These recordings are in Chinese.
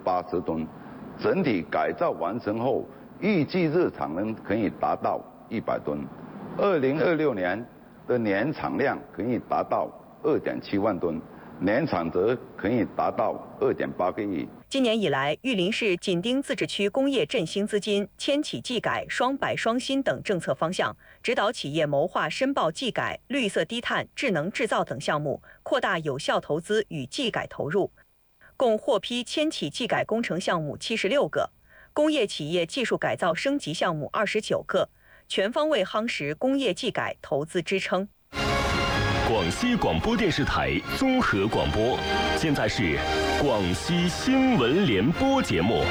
80吨，整体改造完成后，预计日产能可以达到100吨，2026年的年产量可以达到2.7万吨，年产值可以达到2.8个亿。 今年以来，玉林市紧盯自治区工业振兴资金、迁企技改、双百双新等政策方向，指导企业谋划申报技改、绿色低碳、智能制造等项目，扩大有效投资与技改投入，共获批迁企技改工程项目76个，工业企业技术改造升级项目29个，全方位夯实工业技改投资支撑。 广西广播电视台综合广播，现在是广西新闻联播节目。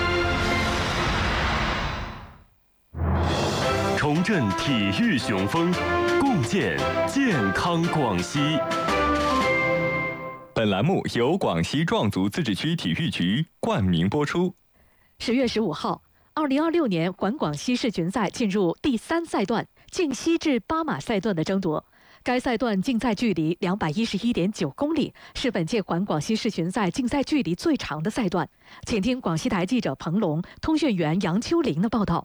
重振体育雄风，共建健康广西。 本栏目由广西壮族自治区体育局冠名播出。 10月15号，2026年环广西世巡赛进入第3赛段靖西至巴马赛段的争夺。该赛段竞赛距离211.9公里，是本届环广西世巡赛竞赛距离最长的赛段。请听广西台记者彭龙、通讯员杨秋玲的报道。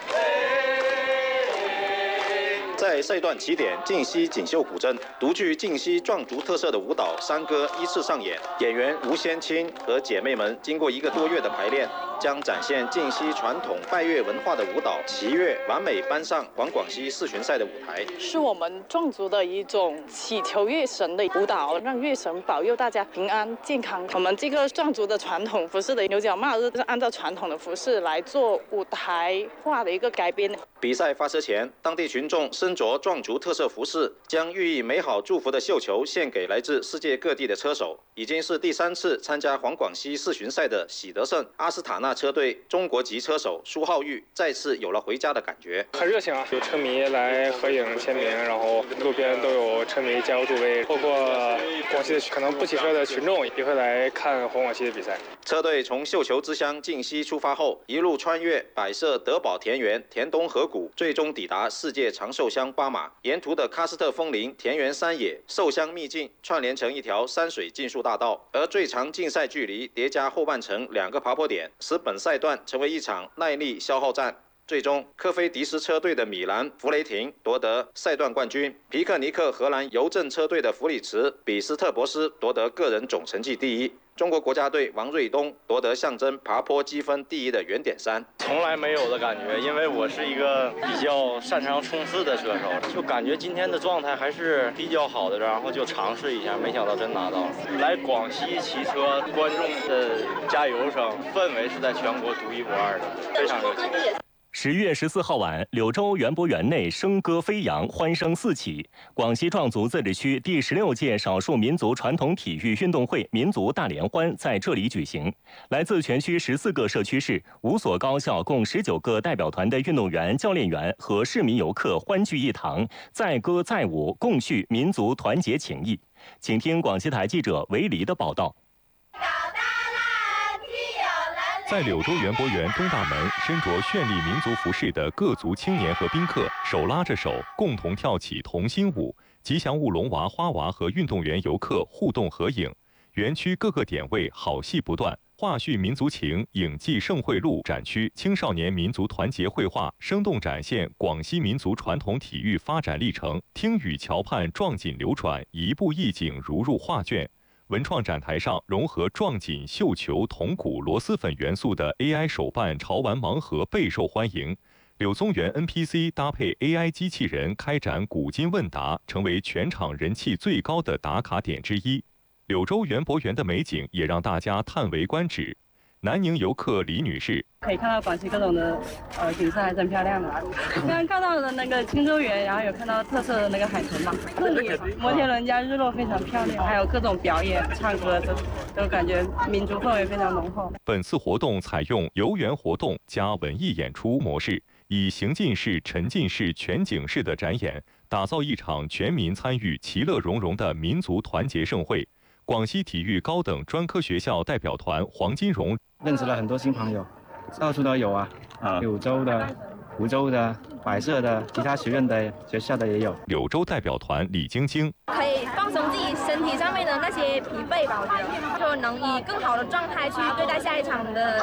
在赛段起点靖西锦绣古镇，独具靖西壮族特色的舞蹈山歌依次上演。演员吴先清和姐妹们经过1个多月的排练，将展现靖西传统拜月文化的舞蹈旗乐完美搬上环广西世巡赛的舞台。 是我们壮族的一种祈求月神的舞蹈，让月神保佑大家平安健康。我们这个壮族的传统服饰的牛角帽是按照传统的服饰来做舞台化的一个改编。 比赛发车前，当地群众身着壮族特色服饰，将寓意美好祝福的绣球献给来自世界各地的车手。已经是第3次参加环广西世巡赛的喜德盛阿斯塔纳车队中国籍车手苏浩玉再次有了回家的感觉。 很热情啊，有车迷来合影签名，然后路边都有车迷加油助威，包括广西的可能不骑车的群众也会来看环广西的比赛。 车队从绣球之乡靖西出发后，一路穿越百色德宝田园、田东河谷，最终抵达世界长寿乡巴马。沿途的喀斯特枫林、田园山野、寿乡秘境串联成一条山水竞速大道，而最长竞赛距离叠加后半程2个爬坡点，使本赛段成为一场耐力消耗战。最终，科菲迪斯车队的米兰弗雷廷夺得赛段冠军，皮克尼克荷兰邮政车队的弗里茨比斯特博斯夺得个人总成绩第1。中国国家队王瑞东夺得象征爬坡积分第1的原点3。 从来没有的感觉，因为我是一个比较擅长冲刺的车手，就感觉今天的状态还是比较好的，然后就尝试一下，没想到真拿到了。来广西骑车，观众的加油声氛围是在全国独一无二的，非常热情。 10月14号晚，柳州园博园内笙歌飞扬，欢声四起。广西壮族自治区第16届少数民族传统体育运动会民族大联欢在这里举行。来自全区14个社区市、5所高校共19个代表团的运动员、教练员和市民游客欢聚一堂，载歌载舞，共叙民族团结情谊。请听广西台记者韦黎的报道。 在柳州园博园东大门，身着绚丽民族服饰的各族青年和宾客手拉着手，共同跳起同心舞，吉祥物龙娃、花娃和运动员游客互动合影。园区各个点位好戏不断，话叙民族情、影记盛会录展区青少年民族团结绘画，生动展现广西民族传统体育发展历程。听雨桥畔壮锦流转，一步一景如入画卷。文创展台上融合壮锦、绣球、铜鼓、螺蛳粉元素的 AI 手办潮玩盲盒备受欢迎。柳宗元 NPC 搭配 AI 机器人开展古今问答，成为全场人气最高的打卡点之一。柳州园博园的美景也让大家叹为观止。南宁游客李女士可以看到广西各种的景色还真漂亮啊！刚刚看到的那个青州园，然后有看到特色的那个海豚嘛，这里摩天轮加日落非常漂亮，还有各种表演、唱歌都感觉民族氛围非常浓厚。 本次活动采用游园活动加文艺演出模式，以行进式、沉浸式、全景式的展演，打造一场全民参与、其乐融融的民族团结盛会。广西体育高等专科学校代表团黄金荣认识了很多新朋友，到处都有啊，柳州的、湖州的、百色的，其他学院的、学校的也有。 柳州代表团李晶晶可以放松自己身体上面的那些疲惫吧，我觉得就能以更好的状态去对待下一场的